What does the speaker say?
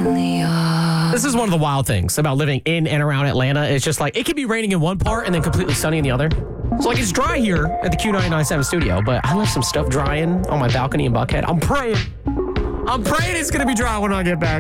This is one of the wild things about living in and around Atlanta. It's just like, it can be raining in one part and then completely sunny in the other. So like, it's dry here at the Q997 studio, but I left some stuff drying on my balcony in Buckhead. I'm praying it's going to be dry when I get back.